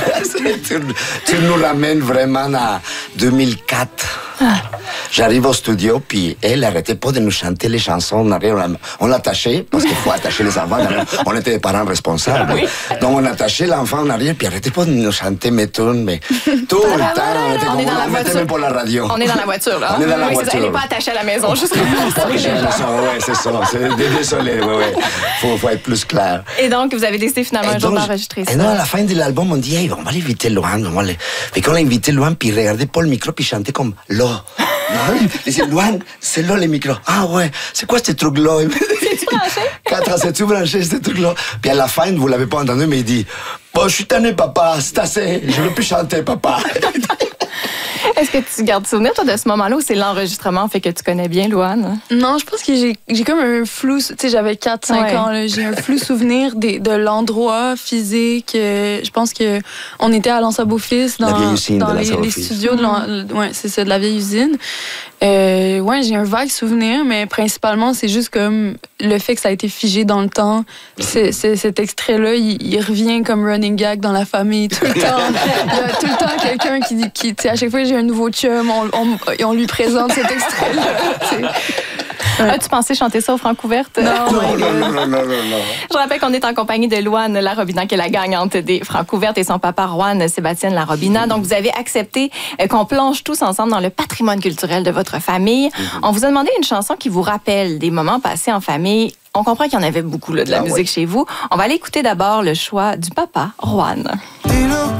Tu nous ramènes vraiment à 2004. J'arrive au studio, puis elle n'arrêtait pas de nous chanter les chansons. On l'attachait, parce qu'il faut attacher les enfants. On était des parents responsables. Oui. Donc on attachait l'enfant en arrière, puis elle n'arrêtait pas de nous chanter mes tunes, mais tout le temps, on mettait même pour la radio. On est dans la voiture, là. On est dans la voiture. Elle n'est pas attachée à la maison, juste c'est ça. Désolé, faut être plus clair. Et donc, vous avez décidé finalement un jour d'enregistrer ça. Et non, à la fin de l'album, on dit, hey, on va l'inviter Louane. Et quand on l'a invité Louane, puis il regardait pas le micro, puis il chantait comme là. Il disait, Louane, c'est là les micros. Ah ouais, c'est quoi ce truc-là? C'est-tu branché? C'est-tu branché, ce truc-là? Puis à la fin, vous l'avez pas entendu, mais il dit, bon, je suis tanné, papa, c'est assez, je veux plus chanter, papa. Est-ce que tu gardes souvenir, toi, de ce moment-là, ou c'est l'enregistrement fait que tu connais bien Louane? Non, je pense que j'ai comme un flou... Tu sais, j'avais 4-5 ans, là, j'ai un flou souvenir de l'endroit physique. Je pense qu'on était à l'Anse-à-Beaufils, dans les studios de la vieille usine. J'ai un vague souvenir, mais principalement, c'est juste comme le fait que ça a été figé dans le temps. Cet extrait-là, il revient comme running gag dans la famille tout le temps. Il y a tout le temps quelqu'un qui à chaque fois que j'ai un nouveau chum, on lui présente cet extrait-là. As-tu pensé chanter ça au Francouverte? Non. Je rappelle qu'on est en compagnie de Louane Larobina, qui est la gagnante des Francouvertes, et son papa, Juan Sébastien Larobina. Donc, vous avez accepté qu'on plonge tous ensemble dans le patrimoine culturel de votre famille. On vous a demandé une chanson qui vous rappelle des moments passés en famille. On comprend qu'il y en avait beaucoup là, de la musique chez vous. On va aller écouter d'abord le choix du papa, Juan. Dilo